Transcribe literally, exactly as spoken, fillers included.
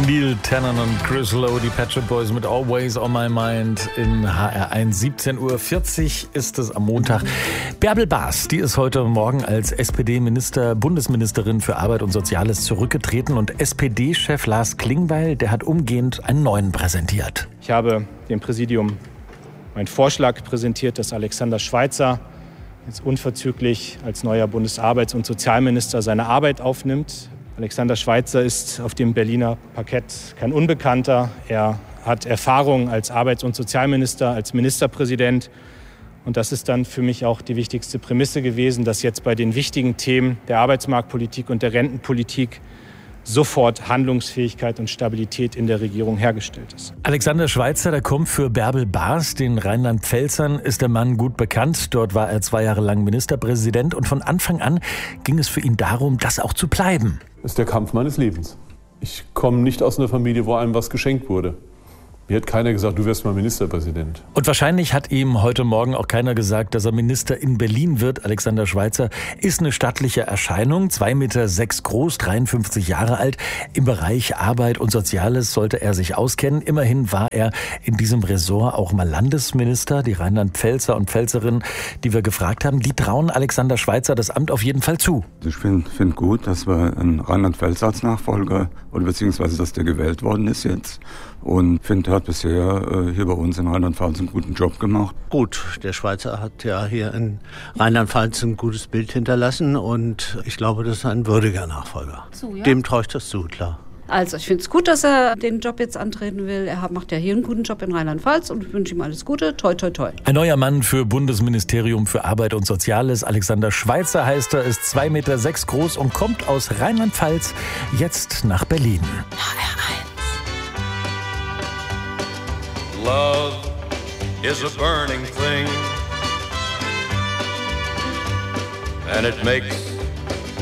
Neil Tennant und Chris Lowe, die Pet Shop Boys mit Always on My Mind in H R eins. siebzehn Uhr vierzig ist es am Montag. Bärbel Baas, die ist heute Morgen als S P D-Minister, Bundesministerin für Arbeit und Soziales zurückgetreten. Und S P D-Chef Lars Klingbeil, der hat umgehend einen neuen präsentiert. Ich habe dem Präsidium meinen Vorschlag präsentiert, dass Alexander Schweitzer jetzt unverzüglich als neuer Bundesarbeits- und Sozialminister seine Arbeit aufnimmt. Alexander Schweitzer ist auf dem Berliner Parkett kein Unbekannter. Er hat Erfahrung als Arbeits- und Sozialminister, als Ministerpräsident. Und das ist dann für mich auch die wichtigste Prämisse gewesen, dass jetzt bei den wichtigen Themen der Arbeitsmarktpolitik und der Rentenpolitik sofort Handlungsfähigkeit und Stabilität in der Regierung hergestellt ist. Alexander Schweitzer, der kommt für Bärbel Baas, den Rheinland-Pfälzern, ist der Mann gut bekannt. Dort war er zwei Jahre lang Ministerpräsident und von Anfang an ging es für ihn darum, das auch zu bleiben. Das ist der Kampf meines Lebens. Ich komme nicht aus einer Familie, wo einem was geschenkt wurde. Mir hat keiner gesagt, du wirst mal Ministerpräsident. Und wahrscheinlich hat ihm heute Morgen auch keiner gesagt, dass er Minister in Berlin wird. Alexander Schweitzer ist eine stattliche Erscheinung, zwei Meter sechs groß, dreiundfünfzig Jahre alt. Im Bereich Arbeit und Soziales sollte er sich auskennen. Immerhin war er in diesem Ressort auch mal Landesminister. Die Rheinland-Pfälzer und Pfälzerinnen, die wir gefragt haben, die trauen Alexander Schweitzer das Amt auf jeden Fall zu. Ich finde find gut, dass wir einen Rheinland-Pfälzer als Nachfolger oder beziehungsweise, dass der gewählt worden ist jetzt. Und finde, er hat bisher äh, hier bei uns in Rheinland-Pfalz einen guten Job gemacht. Gut, der Schweizer hat ja hier in Rheinland-Pfalz ein gutes Bild hinterlassen und ich glaube, das ist ein würdiger Nachfolger. So, ja. Dem traue ich das zu, klar. Also ich finde es gut, dass er den Job jetzt antreten will. Er macht ja hier einen guten Job in Rheinland-Pfalz und ich wünsche ihm alles Gute. Toi, toi, toi. Ein neuer Mann für Bundesministerium für Arbeit und Soziales. Alexander Schweitzer heißt er, ist zwei Meter sechs groß und kommt aus Rheinland-Pfalz jetzt nach Berlin. H R eins. Love is a burning thing, and it makes